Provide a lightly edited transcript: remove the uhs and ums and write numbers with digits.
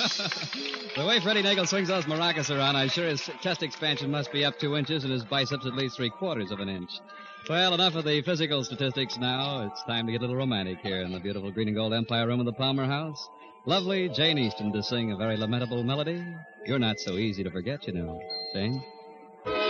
The way Freddie Nagel swings those maracas around, I'm sure his chest expansion must be up 2 inches and his biceps at least 3/4 of an inch. Well, enough of the physical statistics now. It's time to get a little romantic here in the beautiful green and gold Empire Room of the Palmer House. Lovely Jane Easton to sing a very lamentable melody. You're not so easy to forget, you know. Sing.